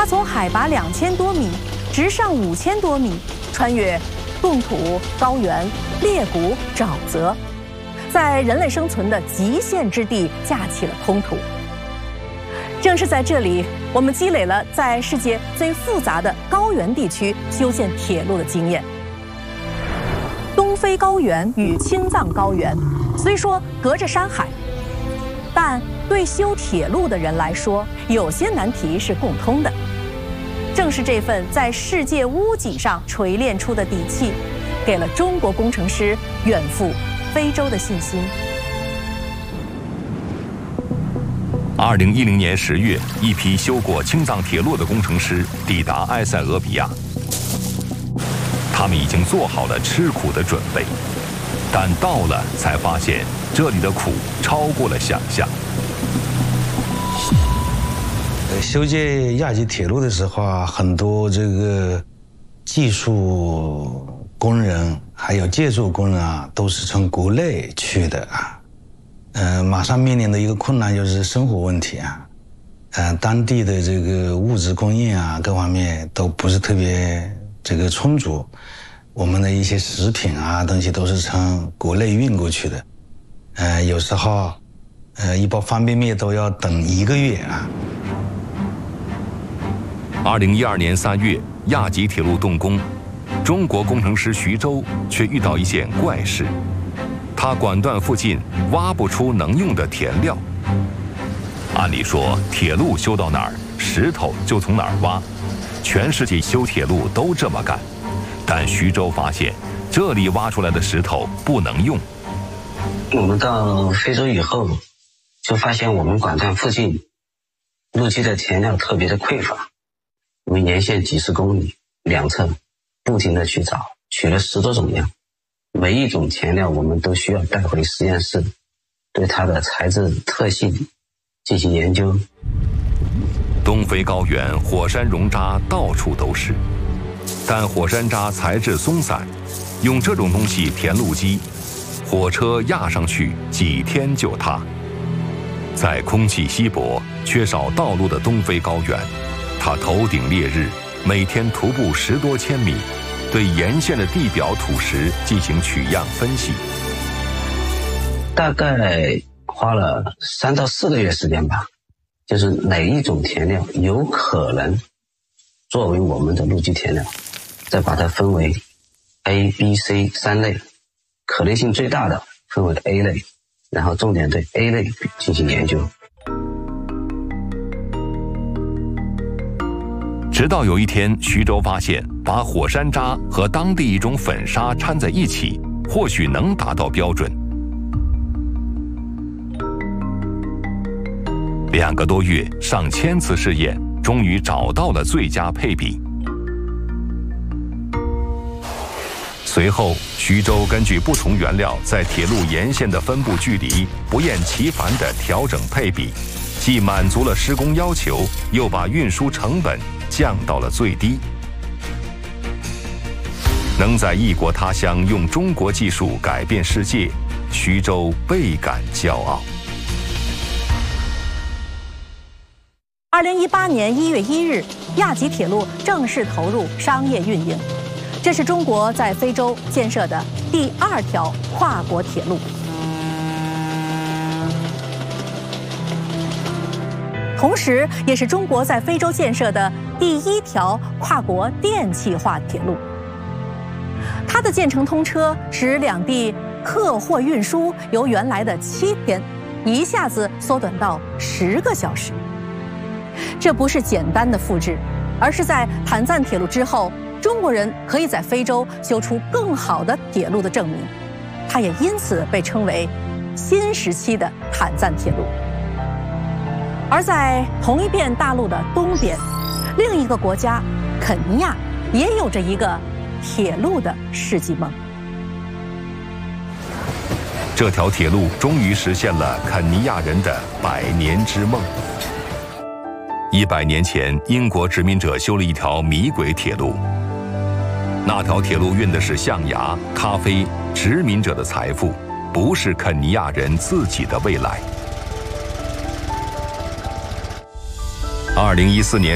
从海拔2000多米直上5000多米，穿越冻土、高原、裂谷、沼泽，在人类生存的极限之地架起了通途。正是在这里，我们积累了在世界最复杂的高原地区修建铁路的经验。东非高原与青藏高原虽说隔着山海，但对修铁路的人来说，有些难题是共通的。正是这份在世界屋脊上锤炼出的底气，给了中国工程师远赴非洲的信心。 2010年10月，一批修过青藏铁路的工程师抵达埃塞俄比亚，他们已经做好了吃苦的准备，但到了才发现，这里的苦超过了想象。 修建亚吉铁路的时候啊，很多这个技术工人还有建筑工人啊，都是从国内去的啊。马上面临的一个困难就是生活问题啊。当地的这个物质供应啊，各方面都不是特别这个充足。我们的一些食品啊东西都是从国内运过去的。有时候一包方便面都要等1个月啊。 2012年3月，亚吉铁路动工，中国工程师徐州却遇到一件怪事。他管段附近挖不出能用的填料。按理说，铁路修到哪儿，石头就从哪儿挖，全世界修铁路都这么干。但徐州发现，这里挖出来的石头不能用。 我们到非洲以后，就发现我们管段附近路基的填料特别的匮乏。我们沿线几十公里两侧不停地去找，取了10多种样，每一种填料我们都需要带回实验室，对它的材质特性进行研究。 东非高原火山熔渣到处都是，但火山渣材质松散，用这种东西填路基，火车压上去几天就塌。在空气稀薄、缺少道路的东非高原，他头顶烈日，每天徒步10多千米，对沿线的地表土石进行取样分析。 大概花了3到4个月时间吧，就是哪一种填料有可能作为我们的路基填料，再把它分为 A、B、C 3类，可能性最大的分为 A 类，然后重点对 A 类进行研究。 直到有一天，徐州发现把火山渣和当地一种粉砂掺在一起，或许能达到标准。2个多月，上千次试验，终于找到了最佳配比。随后，徐州根据不同原料在铁路沿线的分布距离，不厌其烦地调整配比，既满足了施工要求，又把运输成本降到了最低。能在异国他乡用中国技术改变世界，徐州倍感骄傲。 2018年1月1日，亚吉铁路正式投入商业运营。这是中国在非洲建设的第2条跨国铁路，同时也是中国在非洲建设的第1条跨国电气化铁路。它的建成通车，使两地客货运输由原来的7天，一下子缩短到10个小时。这不是简单的复制，而是在坦赞铁路之后，中国人可以在非洲修出更好的铁路的证明。它也因此被称为新时期的坦赞铁路。而在同一片大陆的东边，另一个国家肯尼亚也有着一个铁路的世纪梦。 这条铁路终于实现了肯尼亚人的100年之梦。100年前，英国殖民者修了一条米轨铁路，那条铁路运的是象牙、咖啡，殖民者的财富，不是肯尼亚人自己的未来。2014年